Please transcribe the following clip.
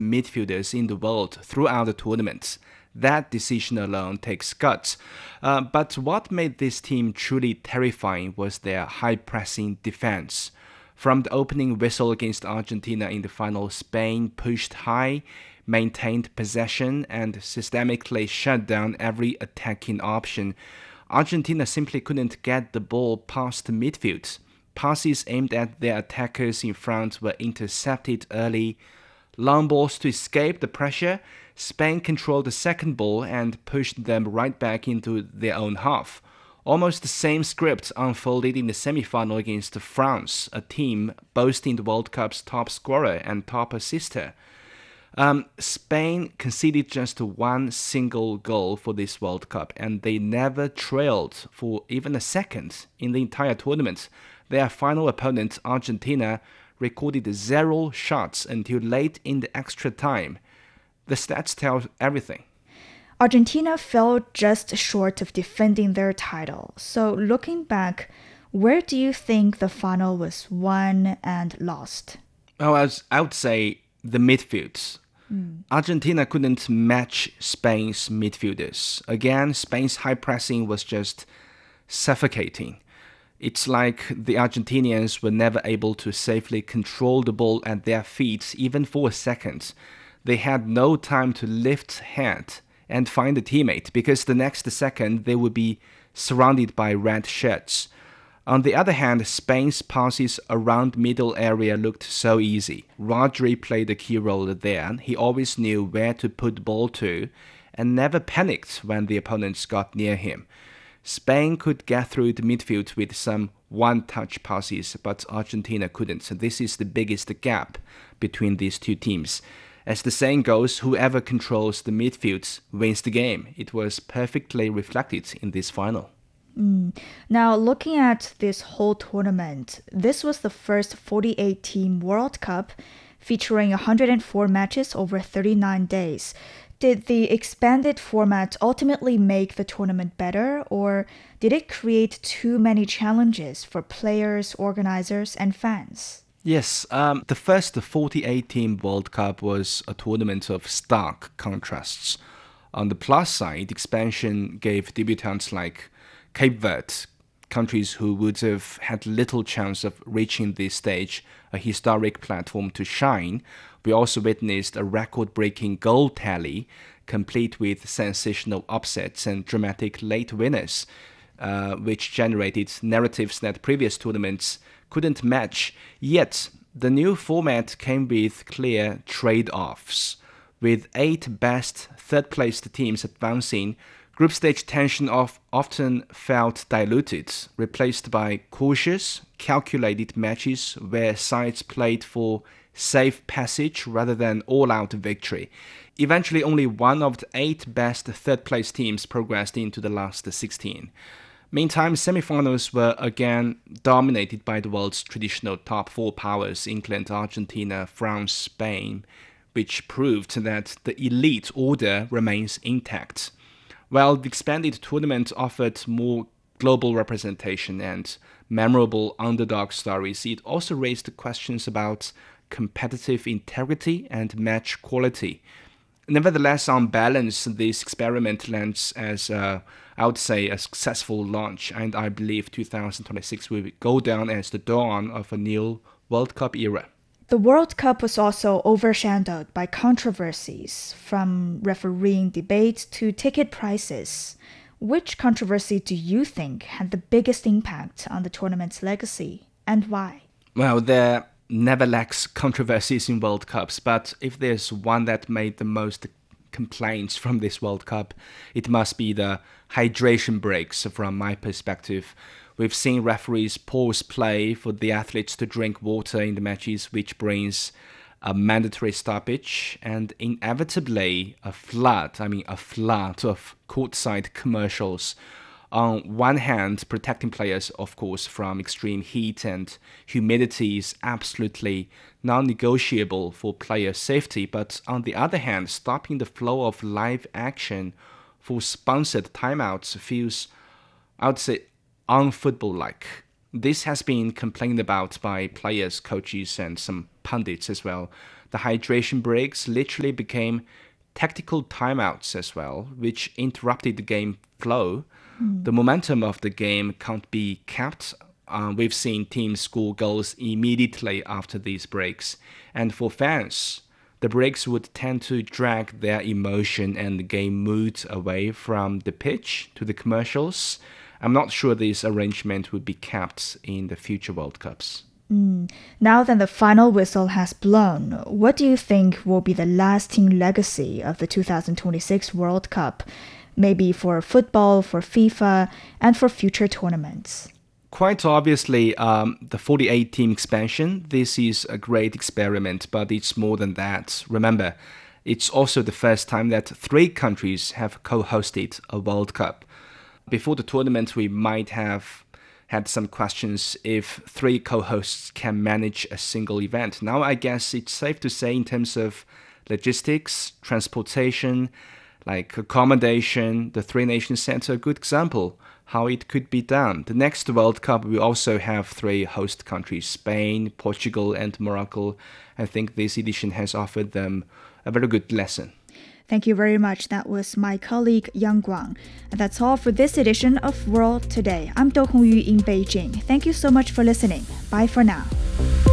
midfielders in the world throughout the tournament. That decision alone takes guts. But what made this team truly terrifying was their high-pressing defense. From the opening whistle against Argentina in the final, Spain pushed high, maintained possession, and systematically shut down every attacking option. Argentina simply couldn't get the ball past the midfield. Passes aimed at their attackers in front were intercepted early. Long balls to escape the pressure. Spain controlled the second ball and pushed them right back into their own half. Almost the same script unfolded in the semi-final against France, a team boasting the World Cup's top scorer and top assister. Spain conceded just one single goal for this World Cup, and they never trailed for even a second in the entire tournament. Their final opponent, Argentina, recorded 0 shots until late in the extra time. The stats tell everything. Argentina fell just short of defending their title. So looking back, where do you think the final was won and lost? Well, I would say the midfield. Argentina couldn't match Spain's midfielders. Again, Spain's high pressing was just suffocating. It's like the Argentinians were never able to safely control the ball at their feet even for a second. They had no time to lift head and find a teammate because the next second they would be surrounded by red shirts. On the other hand, Spain's passes around middle area looked so easy. Rodri played a key role there. He always knew where to put the ball to and never panicked when the opponents got near him. Spain could get through the midfield with some one-touch passes, but Argentina couldn't. So this is the biggest gap between these two teams. As the saying goes, whoever controls the midfield wins the game. It was perfectly reflected in this final. Now, looking at this whole tournament, this was the first 48-team World Cup featuring 104 matches over 39 days. Did the expanded format ultimately make the tournament better, or did it create too many challenges for players, organizers, and fans? Yes, the first 48-team World Cup was a tournament of stark contrasts. On the plus side, expansion gave debutants like Cape Verde, countries who would have had little chance of reaching this stage, a historic platform to shine. We also witnessed a record-breaking goal tally, complete with sensational upsets and dramatic late winners, which generated narratives that previous tournaments couldn't match. Yet, the new format came with clear trade-offs. With 8 best third-placed teams advancing, group stage tension often felt diluted, replaced by cautious, calculated matches where sides played for safe passage rather than all-out victory. Eventually, only one of the 8 best third-place teams progressed into the last 16. Meantime, semifinals were again dominated by the world's traditional top 4 powers, England, Argentina, France, Spain, which proved that the elite order remains intact. While the expanded tournament offered more global representation and memorable underdog stories, it also raised questions about competitive integrity and match quality. Nevertheless, on balance, this experiment lands as, I would say, a successful launch, and I believe 2026 will go down as the dawn of a new World Cup era. The World Cup was also overshadowed by controversies, from refereeing debates to ticket prices. Which controversy do you think had the biggest impact on the tournament's legacy, and why? Well, there never lacks controversies in World Cups, but if there's one that made the most complaints from this World Cup, it must be the hydration breaks from my perspective. We've seen referees pause play for the athletes to drink water in the matches, which brings a mandatory stoppage and inevitably a flood of courtside commercials. On one hand, protecting players, of course, from extreme heat and humidity is absolutely non-negotiable for player safety. But on the other hand, stopping the flow of live action for sponsored timeouts feels, I would say, unfootball-like. This has been complained about by players, coaches, and some pundits as well. The hydration breaks literally became tactical timeouts as well, which interrupted the game flow. The momentum of the game can't be kept. We've seen teams score goals immediately after these breaks. And for fans, the breaks would tend to drag their emotion and the game mood away from the pitch to the commercials. I'm not sure this arrangement would be kept in the future World Cups. Now that the final whistle has blown, what do you think will be the lasting legacy of the 2026 World Cup? Maybe for football, for FIFA, and for future tournaments? Quite obviously, the 48-team expansion, this is a great experiment, but it's more than that. Remember, it's also the first time that 3 countries have co-hosted a World Cup. Before the tournament, we might have had some questions if 3 co-hosts can manage a single event. Now, I guess it's safe to say in terms of logistics, transportation, like accommodation, the 3 nations set a good example how it could be done. The next World Cup will also have 3 host countries, Spain, Portugal, and Morocco. I think this edition has offered them a very good lesson. Thank you very much. That was my colleague Yang Guang. And that's all for this edition of World Today. I'm Do Hongyu in Beijing. Thank you so much for listening. Bye for now.